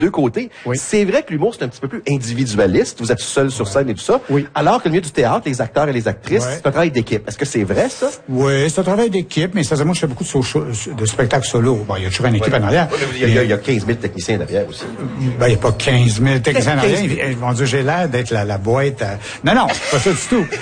deux côtés. Oui. C'est vrai que l'humour, c'est un petit peu plus individualiste. Vous êtes seul sur scène et tout ça. Oui. Alors que le milieu du théâtre, les acteurs et les actrices, Ouais. c'est un travail d'équipe. Est-ce que c'est vrai, ça? Oui, c'est un travail d'équipe, mais moi, je fais beaucoup de spectacles solo. Bon, il y a toujours une équipe en arrière. Il y a 15 000 techniciens derrière aussi. Ben, il n'y a pas 15 000 techniciens en arrière. Ils vont dire, j'ai l'air d'être la boîte. Non, c'est pas ça du tout.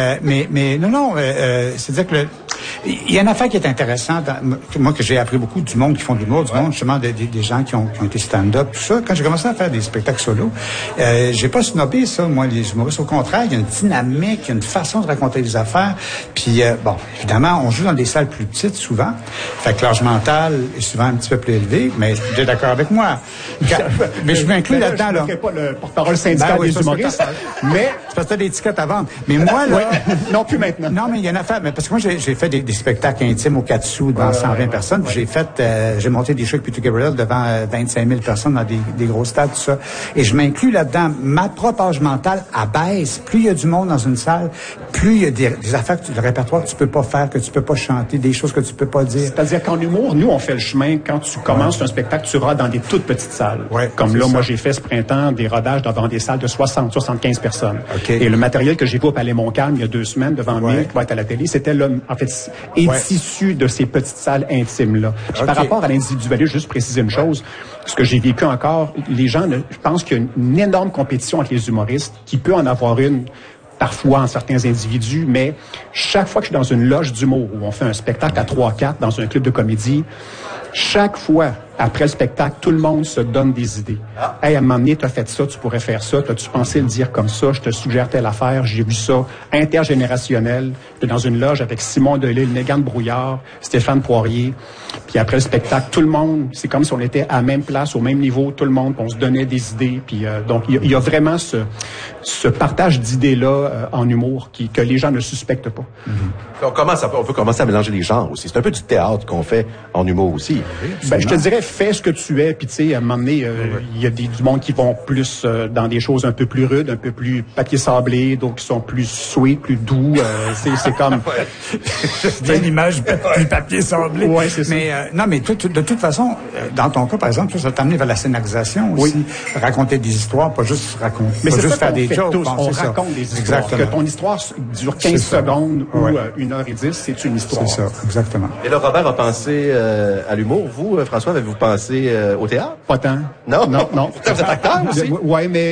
C'est-à-dire que il y a une affaire qui est intéressante. Moi, que j'ai appris beaucoup du monde qui font de l'humour, du monde, justement, des gens qui ont été stand-up, tout ça. Quand j'ai commencé à faire des spectacles solo, j'ai pas snobé ça, moi, les humoristes. Au contraire, il y a une dynamique, il y a une façon de raconter les affaires. Puis, bon, évidemment, on joue dans des salles plus petites, souvent. Fait que l'âge mental est souvent un petit peu plus élevé, mais tu es d'accord avec moi. Mais je m'inclus là-dedans, là. Je ne pas le porte-parole syndical des humoristes, mais... C'est parce que t'as des tickets à vendre. Mais moi, là... non, plus maintenant. Non, mais il y a une affaire. Mais parce que moi, j'ai fait des spectacles intimes au 4 sous devant 120 personnes. Puis j'ai monté des shows avec Peter Gabriel devant 25 000 personnes dans des gros stades, tout ça. Et je m'inclus là-dedans. Ma propre âge mental abaisse. Plus il y a du monde dans une salle, plus il y a des affaires, le répertoire que tu peux pas faire, que tu peux pas chanter, des choses que tu peux pas dire. C'est-à-dire qu'en humour, nous, on fait le chemin. Quand tu commences un spectacle, tu rodes dans des toutes petites salles. Ouais, comme là, ça. moi, j'ai fait ce printemps des rodages devant des salles de 60, 75 personnes. Okay. Et le matériel que j'ai vu au Palais Montcalm il y a 2 semaines devant 1000 qui va être à la télé, c'était là, en fait, est issu de ces petites salles intimes-là. Puis par rapport à l'individualisme, juste préciser une chose, ce que j'ai vécu encore, les gens, je pense qu'il y a une énorme compétition entre les humoristes, qui peut en avoir une parfois en certains individus, mais chaque fois que je suis dans une loge d'humour où on fait un spectacle à 3-4 dans un club de comédie, chaque fois, après le spectacle, tout le monde se donne des idées. Hey, à un moment donné, t'as fait ça, tu pourrais faire ça, t'as-tu pensé le dire comme ça, je te suggère telle affaire, j'ai vu ça, intergénérationnel, dans une loge avec Simon Delille, Mégane Brouillard, Stéphane Poirier, puis après le spectacle, tout le monde, c'est comme si on était à la même place, au même niveau, tout le monde, on se donnait des idées, puis donc il y a vraiment ce partage d'idées-là en humour que les gens ne suspectent pas. Mm-hmm. On peut commencer à mélanger les genres aussi. C'est un peu du théâtre qu'on fait en humour aussi. Ben, je te dirais, fais ce que tu es, puis tu sais, à un moment donné, il y a du monde qui vont plus dans des choses un peu plus rudes, un peu plus papier sablé, donc qui sont plus sweet, plus doux. C'est comme... C'est une image plus papier sablé. Ouais, c'est ça. Mais non, mais de toute façon, dans ton cas, par exemple, ça t'a amené vers la scénarisation aussi. Oui. Raconter des histoires, pas juste raconter, mais pas juste faire des jokes. On raconte des histoires. Exactement. Que ton histoire dure 15 secondes ou 1h10, c'est une histoire. C'est ça, exactement. Et là, Robert a pensé à l'humour. Vous, François, avez-vous pensé au théâtre? Pas tant. Non? Non. Vous êtes acteur aussi? Oui, mais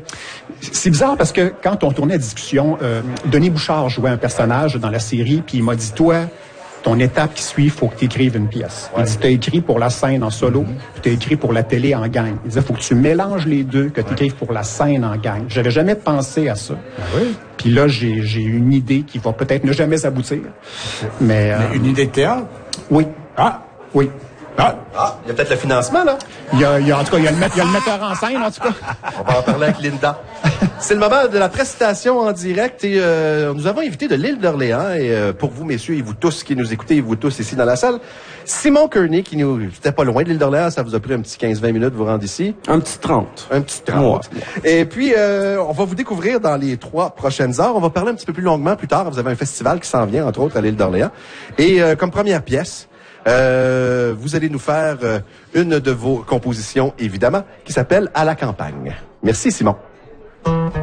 c'est bizarre parce que quand on tournait à discussion, Denis Bouchard jouait un personnage dans la série, puis il m'a dit, toi, ton étape qui suit, il faut que tu écrives une pièce. Il dit, tu as écrit pour la scène en solo, puis tu as écrit pour la télé en gang. Il disait, faut que tu mélanges les deux, que tu écrives pour la scène en gang. J'avais jamais pensé à ça. Oui. Puis là, j'ai une idée qui va peut-être ne jamais aboutir. Mais une idée de théâtre? Oui. Oui. Il y a peut-être le financement, là. En tout cas, il y a le metteur en scène, en tout cas. On va en parler avec Linda. C'est le moment de la prestation en direct et nous avons invité de l'île d'Orléans et pour vous, messieurs, et vous tous qui nous écoutez, et vous tous ici dans la salle, Simon Kearney qui c'était pas loin de l'île d'Orléans, ça vous a pris un petit 15-20 minutes de vous rendre ici. Un petit 30. Un petit 30. Ouais. Et puis, on va vous découvrir dans les 3 prochaines heures. On va parler un petit peu plus longuement plus tard. Vous avez un festival qui s'en vient, entre autres, à l'île d'Orléans. Et comme première pièce, vous allez nous faire une de vos compositions, évidemment, qui s'appelle « À la campagne ». Merci, Simon.